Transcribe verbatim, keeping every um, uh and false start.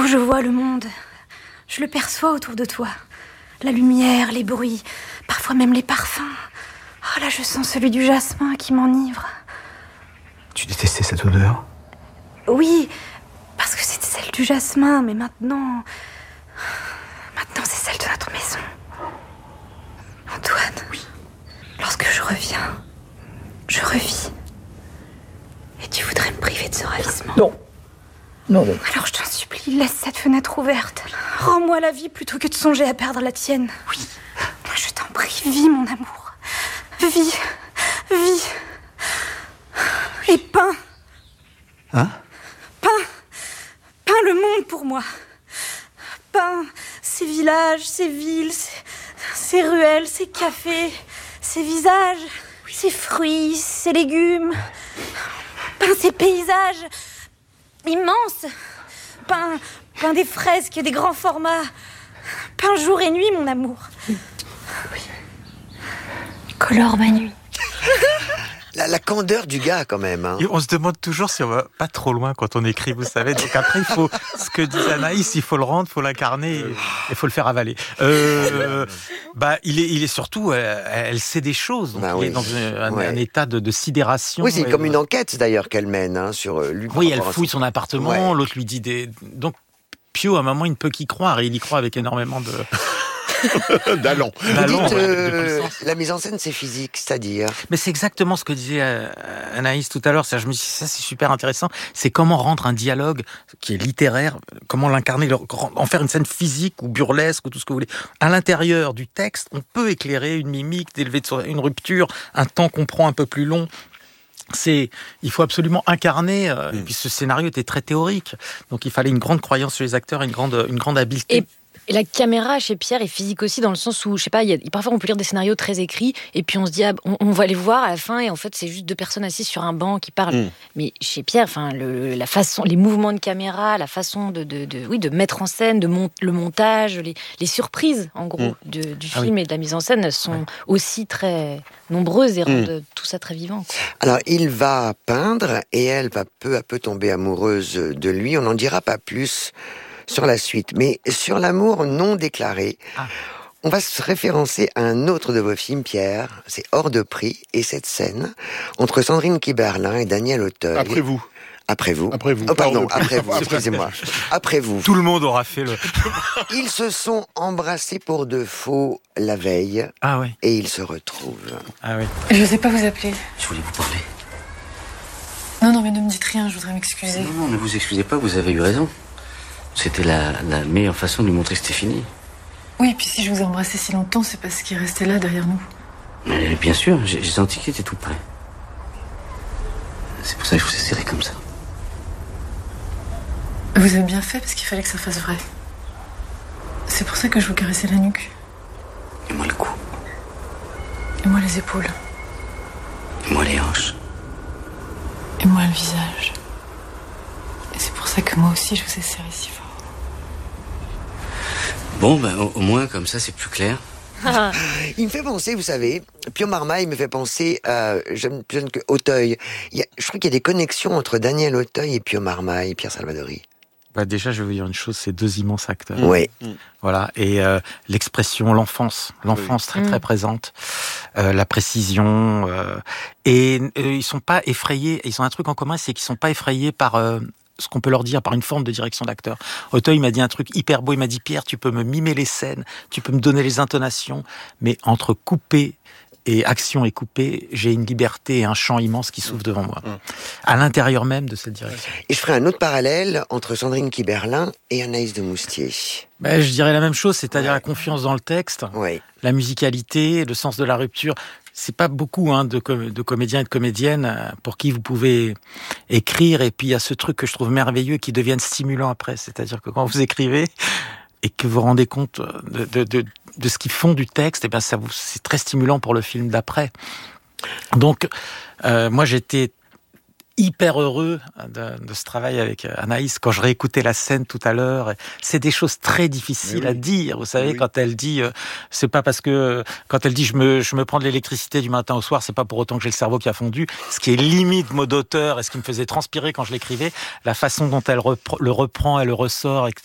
je vois le monde. Je le perçois autour de toi. La lumière, les bruits, parfois même les parfums. Oh là, je sens celui du jasmin qui m'enivre. Tu détestais cette odeur ? Oui, parce que c'était celle du jasmin, mais maintenant... Maintenant, c'est celle de notre maison. Antoine, oui. Lorsque je reviens, je revis. Et tu voudrais me priver de ce ravissement ? Non. Non, non. Alors je t'en supplie, laisse cette fenêtre ouverte. Rends-moi la vie plutôt que de songer à perdre la tienne. Oui. Je t'en prie, vis mon amour. Vis, vis. Et peins. Hein ? Peins. Peins le monde pour moi. Peins ces villages, ces villes, ces, ces ruelles, ces cafés, ces visages, oui. Ces fruits, ces légumes. Peins ces paysages immenses. Peins, peins des fresques, des grands formats. Peins jour et nuit, mon amour. Oui. Colore ma nuit. La, la candeur du gars, quand même. Hein. Et on se demande toujours si on va pas trop loin quand on écrit, vous savez. Donc après, il faut, ce que dit Anaïs, il faut le rendre, il faut l'incarner, il faut le faire avaler. Euh, bah, il est, il est surtout, elle, elle sait des choses. Donc bah il oui. est dans un, ouais. un état de, de sidération. Oui, c'est et, comme une enquête d'ailleurs qu'elle mène hein, sur lui. Oui, elle fouille son appartement, ouais. L'autre lui dit des. Donc Pio, à un moment, il ne peut qu'y croire et il y croit avec énormément de. D'allons. Vous dites, euh, la mise en scène, c'est physique, c'est-à-dire. Mais c'est exactement ce que disait Anaïs tout à l'heure. Je me suis dit, ça, c'est super intéressant. C'est comment rendre un dialogue qui est littéraire, comment l'incarner, en faire une scène physique ou burlesque ou tout ce que vous voulez. À l'intérieur du texte, on peut éclairer une mimique, d'élever une rupture, un temps qu'on prend un peu plus long. C'est, il faut absolument incarner. Euh, mmh. Et puis ce scénario était très théorique, donc il fallait une grande croyance sur les acteurs, une grande, une grande habileté. Et... Et la caméra chez Pierre est physique aussi, dans le sens où, je sais pas, il y a, parfois on peut lire des scénarios très écrits, et puis on se dit, ah, on, on va les voir à la fin, et en fait c'est juste deux personnes assises sur un banc qui parlent. Mm. Mais chez Pierre, enfin, le, la façon, les mouvements de caméra, la façon de, de, de, oui, de mettre en scène, de mon, le montage, les, les surprises, en gros, mm. de, du ah film oui. et de la mise en scène sont ouais. aussi très nombreuses et rendent mm. tout ça très vivant. Quoi. Alors, il va peindre, et elle va peu à peu tomber amoureuse de lui. On n'en dira pas plus sur la suite, mais sur l'amour non déclaré, ah. on va se référencer à un autre de vos films, Pierre, c'est Hors de prix, et cette scène entre Sandrine Kiberlin et Daniel Auteuil. Après vous. Après vous. Après vous. Oh, pardon, après vous, excusez-moi. Après vous. Tout le monde aura fait le... Ils se sont embrassés pour de faux la veille. Ah oui. Et ils se retrouvent. Ah oui. Je n'osais pas vous appeler. Je voulais vous parler. Non, non, mais ne me dites rien, je voudrais m'excuser. Non, non, ne vous excusez pas, vous avez eu raison. C'était la, la meilleure façon de lui montrer que c'était fini. Oui, et puis si je vous ai embrassé si longtemps, c'est parce qu'il restait là, derrière nous. Mais bien sûr, j'ai, j'ai senti qu'il était tout près. C'est pour ça que je vous ai serré comme ça. Vous avez bien fait, parce qu'il fallait que ça fasse vrai. C'est pour ça que je vous caressais la nuque. Et moi le cou. Et moi les épaules. Et moi les hanches. Et moi le visage. Et c'est pour ça que moi aussi je vous ai serré si fort. Bon, ben au, au moins comme ça c'est plus clair. Il me fait penser, vous savez, Pio Marmaille me fait penser à jeune, jeune que Auteuil. Il y a, je crois qu'il y a des connexions entre Daniel Auteuil et Pio Marmaille, Pierre Salvadori. Bah déjà, je vais vous dire une chose, c'est deux immenses acteurs. Oui. Mmh. Voilà, et euh, l'expression, l'enfance, l'enfance oui. très très mmh. présente, euh, la précision, euh, et euh, ils sont pas effrayés. Ils ont un truc en commun, c'est qu'ils sont pas effrayés par euh, ce qu'on peut leur dire, par une forme de direction d'acteur. Auteuil m'a dit un truc hyper beau. Il m'a dit, Pierre, tu peux me mimer les scènes, tu peux me donner les intonations, mais entre couper et action et coupé, j'ai une liberté et un champ immense qui s'ouvre devant moi, à l'intérieur même de cette direction. Et je ferai un autre parallèle entre Sandrine Kiberlin et Anaïs de Moustier. Ben, je dirais la même chose, c'est-à-dire ouais. la confiance dans le texte, ouais. la musicalité, le sens de la rupture. C'est pas beaucoup hein, de, com- de comédiens et de comédiennes pour qui vous pouvez écrire, et puis il y a ce truc que je trouve merveilleux qui devienne stimulant après, c'est-à-dire que quand vous écrivez et que vous vous rendez compte de, de, de, de ce qu'ils font du texte, et ben ça vous, c'est très stimulant pour le film d'après. Donc, euh, moi j'étais hyper heureux de, de ce travail avec Anaïs. Quand je réécoutais la scène tout à l'heure, c'est des choses très difficiles oui. à dire. Vous savez, oui. quand elle dit, euh, c'est pas parce que, quand elle dit je me, je me prends de l'électricité du matin au soir, c'est pas pour autant que j'ai le cerveau qui a fondu. Ce qui est limite mot d'auteur et ce qui me faisait transpirer quand je l'écrivais, la façon dont elle repre- le reprend, elle le ressort,